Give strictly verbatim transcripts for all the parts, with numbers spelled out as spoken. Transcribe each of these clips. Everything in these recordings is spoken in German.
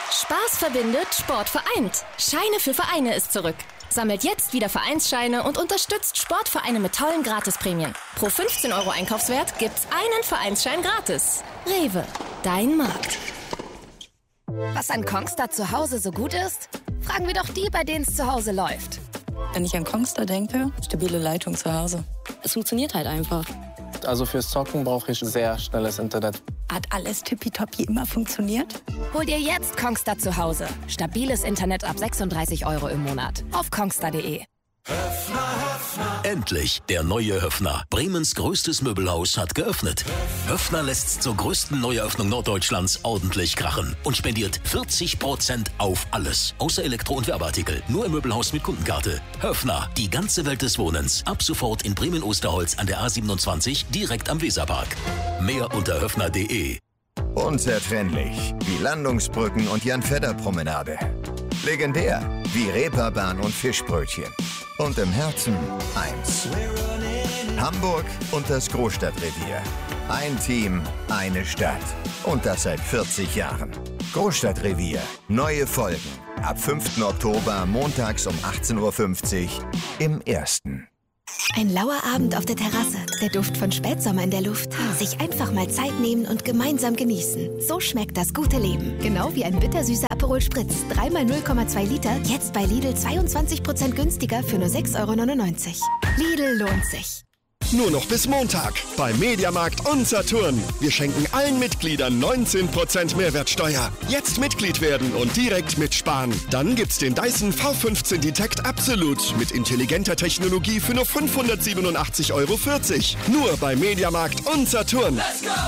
Spaß verbindet, Sport vereint. Scheine für Vereine ist zurück. Sammelt jetzt wieder Vereinsscheine und unterstützt Sportvereine mit tollen Gratisprämien. Pro fünfzehn Euro Einkaufswert gibt's einen Vereinsschein gratis. Rewe, dein Markt. Was an Kongstar zu Hause so gut ist? Fragen wir doch die, bei denen es zu Hause läuft. Wenn ich an Kongstar denke, stabile Leitung zu Hause. Es funktioniert halt einfach. Also fürs Zocken brauche ich sehr schnelles Internet. Hat alles tippitoppi immer funktioniert? Hol dir jetzt Kongstar zu Hause. Stabiles Internet ab sechsunddreißig Euro im Monat. Auf kongstar punkt de. Endlich, der neue Höffner. Bremens größtes Möbelhaus hat geöffnet. Höffner lässt zur größten Neueröffnung Norddeutschlands ordentlich krachen und spendiert vierzig Prozent auf alles. Außer Elektro- und Werbeartikel. Nur im Möbelhaus mit Kundenkarte. Höffner, die ganze Welt des Wohnens. Ab sofort in Bremen-Osterholz an der A siebenundzwanzig, direkt am Weserpark. Mehr unter höffner punkt de. Unzertrennlich wie Landungsbrücken und Jan-Fedder-Promenade. Legendär wie Reeperbahn und Fischbrötchen. Und im Herzen eins. Hamburg und das Großstadtrevier. Ein Team, eine Stadt. Und das seit vierzig Jahren. Großstadtrevier. Neue Folgen. Ab fünften Oktober montags um achtzehn Uhr fünfzig im Ersten. Ein lauer Abend auf der Terrasse, der Duft von Spätsommer in der Luft. Sich einfach mal Zeit nehmen und gemeinsam genießen. So schmeckt das gute Leben. Genau wie ein bittersüßer Aperol Spritz. drei mal null Komma zwei Liter, jetzt bei Lidl zweiundzwanzig Prozent günstiger für nur sechs Euro neunundneunzig. Lidl lohnt sich. Nur noch bis Montag bei Mediamarkt und Saturn. Wir schenken allen Mitgliedern neunzehn Prozent Mehrwertsteuer. Jetzt Mitglied werden und direkt mitsparen. Dann gibt's den Dyson V fünfzehn Detect Absolute mit intelligenter Technologie für nur fünfhundertsiebenundachtzig Euro vierzig. Nur bei Mediamarkt und Saturn. Let's go!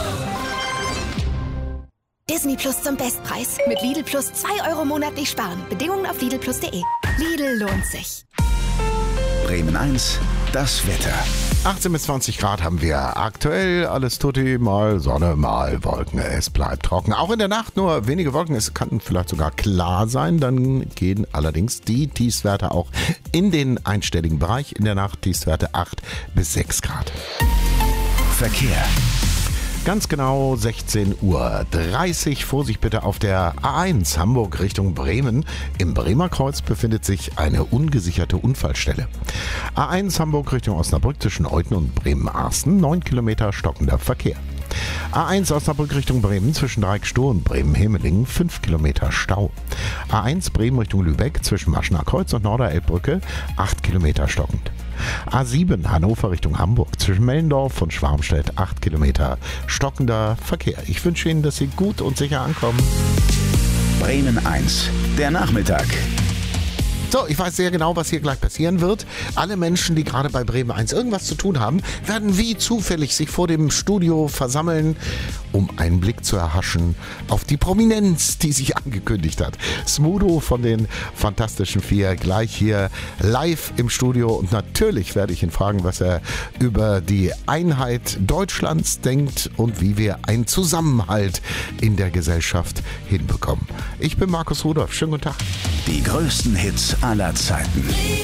Disney Plus zum Bestpreis. Mit Lidl Plus zwei Euro monatlich sparen. Bedingungen auf lidl plus punkt de. Lidl lohnt sich. Bremen eins, das Wetter. achtzehn bis zwanzig Grad haben wir aktuell. Alles tutti, mal Sonne, mal Wolken. Es bleibt trocken. Auch in der Nacht nur wenige Wolken. Es kann vielleicht sogar klar sein. Dann gehen allerdings die Tiefstwerte auch in den einstelligen Bereich. In der Nacht Tiefstwerte acht bis sechs Grad. Verkehr. Ganz genau sechzehn Uhr dreißig. Vorsicht bitte auf der A eins Hamburg Richtung Bremen. Im Bremer Kreuz befindet sich eine ungesicherte Unfallstelle. A eins Hamburg Richtung Osnabrück zwischen Euthen und Bremen-Arsten. neun Kilometer stockender Verkehr. A eins Osnabrück Richtung Bremen zwischen Dreieckstoh und Bremen-Hemelingen. fünf Kilometer Stau. A eins Bremen Richtung Lübeck zwischen Maschener Kreuz und Norderelbbrücke. acht Kilometer stockend. A sieben Hannover Richtung Hamburg zwischen Mellendorf und Schwarmstedt. acht Kilometer stockender Verkehr. Ich wünsche Ihnen, dass Sie gut und sicher ankommen. Bremen eins, der Nachmittag. So, ich weiß sehr genau, was hier gleich passieren wird. Alle Menschen, die gerade bei Bremen eins irgendwas zu tun haben, werden wie zufällig sich vor dem Studio versammeln, um einen Blick zu erhaschen auf die Prominenz, die sich angekündigt hat. Smudo von den Fantastischen Vier gleich hier live im Studio. Und natürlich werde ich ihn fragen, was er über die Einheit Deutschlands denkt und wie wir einen Zusammenhalt in der Gesellschaft hinbekommen. Ich bin Markus Rudolph. Schönen guten Tag. Die größten Hits aller Zeiten.